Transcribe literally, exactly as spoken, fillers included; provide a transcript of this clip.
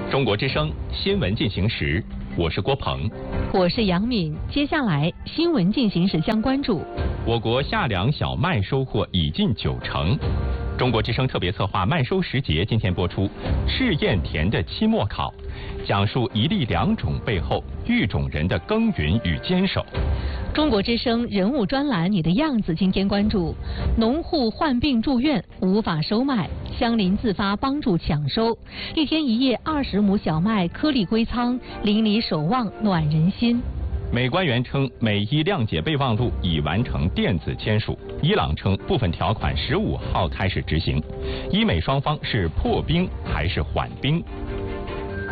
中国之声新闻进行时，我是郭鹏， 我是杨敏。接下来新闻进行时将关注： 我国夏粮小麦收获已近九成。中国之声特别策划麦收时节今天播出试验田的期末考，讲述一粒两种背后育种人的耕耘与坚守。 中国之声人物专栏你的样子今天关注：农户患病住院无法收麦，乡邻自发帮助抢收，一天一夜二十亩小麦颗粒归仓，邻里守望暖人心。 美官员称美伊谅解备忘录已完成电子签署，伊朗称部分条款十五号开始执行。伊美双方是破冰还是缓冰？